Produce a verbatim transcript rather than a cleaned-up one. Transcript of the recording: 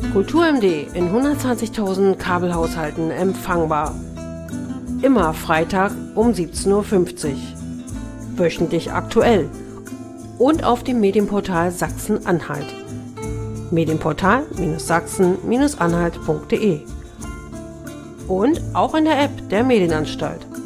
Kultur-M D in hundertzwanzigtausend Kabelhaushalten empfangbar. Immer Freitag um siebzehn Uhr fünfzig. Wöchentlich aktuell. Und auf dem Medienportal Sachsen-Anhalt. Medienportal Sachsen Anhalt punkt de. Und auch in der App der Medienanstalt.